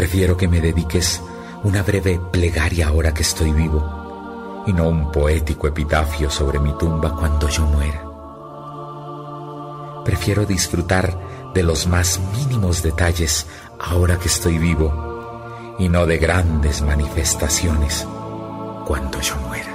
Prefiero que me dediques una breve plegaria ahora que estoy vivo y no un poético epitafio sobre mi tumba cuando yo muera. Prefiero disfrutar de los más mínimos detalles ahora que estoy vivo y no de grandes manifestaciones cuando yo muera.